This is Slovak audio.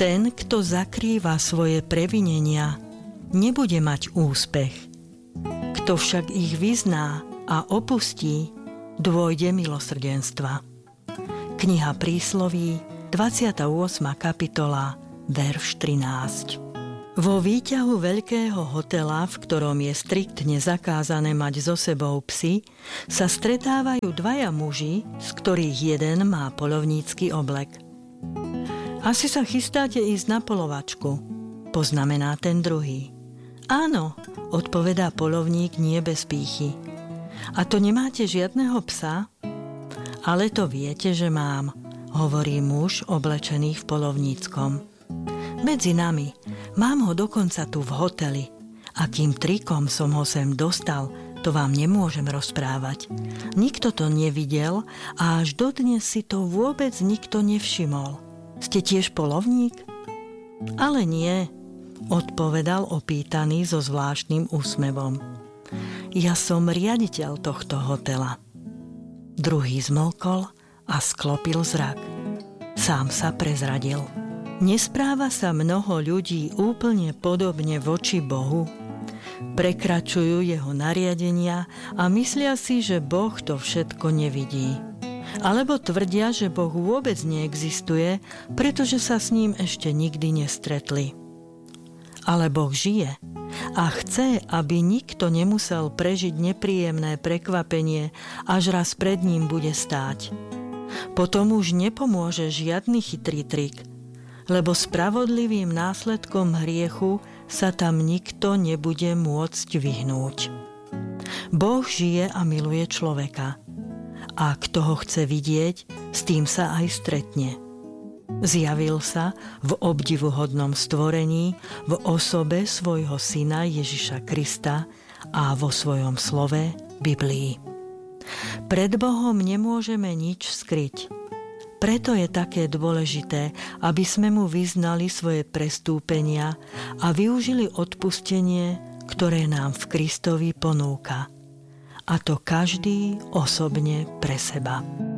Ten, kto zakrýva svoje previnenia, nebude mať úspech. Kto však ich vyzná a opustí, dôjde milosrdenstva. Kniha Prísloví, 28. kapitola, verš 13. Vo výťahu veľkého hotela, v ktorom je striktne zakázané mať so sebou psy, sa stretávajú dvaja muži, z ktorých jeden má poľovnícky oblek. Asi sa chystáte ísť na polovačku, poznamená ten druhý. Áno, odpovedá poľovník nie bez pýchy. A to nemáte žiadneho psa? Ale to viete, že mám, hovorí muž oblečený v poľovníckom. Medzi nami, mám ho dokonca tu v hoteli. Akým trikom som ho sem dostal, to vám nemôžem rozprávať. Nikto to nevidel a až dodnes si to vôbec nikto nevšimol. Ste tiež poľovník? Ale nie, odpovedal opýtaný so zvláštnym úsmevom. Ja som riaditeľ tohto hotela. Druhý zmlkol a sklopil zrak. Sám sa prezradil. Nespráva sa mnoho ľudí úplne podobne voči Bohu? Prekračujú jeho nariadenia a myslia si, že Boh to všetko nevidí. Alebo tvrdia, že Boh vôbec neexistuje, pretože sa s ním ešte nikdy nestretli. Ale Boh žije a chce, aby nikto nemusel prežiť nepríjemné prekvapenie, až raz pred ním bude stáť. Potom už nepomôže žiadny chytrý trik, lebo spravodlivým následkom hriechu sa tam nikto nebude môcť vyhnúť. Boh žije a miluje človeka. A kto ho chce vidieť, s tým sa aj stretne. Zjavil sa v obdivuhodnom stvorení v osobe svojho syna Ježiša Krista a vo svojom slove Biblii. Pred Bohom nemôžeme nič skryť. Preto je také dôležité, aby sme mu vyznali svoje prestúpenia a využili odpustenie, ktoré nám v Kristovi ponúka. A to každý osobne pre seba.